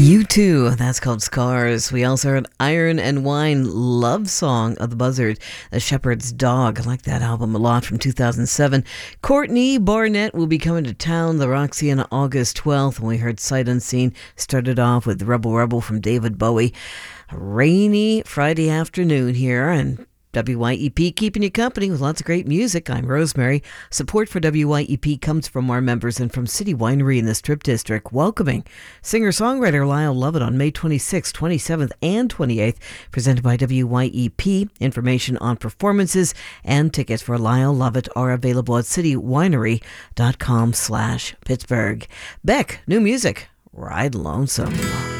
U2, that's called Scars. We also heard Iron and Wine, Love Song of the Buzzard, The Shepherd's Dog. I like that album a lot, from 2007. Courtney Barnett will be coming to town, the Roxy, on August 12th. And we heard Sight Unseen, started off with Rebel Rebel from David Bowie. A rainy Friday afternoon here, and WYEP keeping you company with lots of great music. I'm Rosemary. Support for WYEP comes from our members and from City Winery in the Strip District, welcoming singer-songwriter Lyle Lovett on May 26th, 27th, and 28th, presented by WYEP. Information on performances and tickets for Lyle Lovett are available at citywinery.com/Pittsburgh. Beck, new music, Ride Lonesome.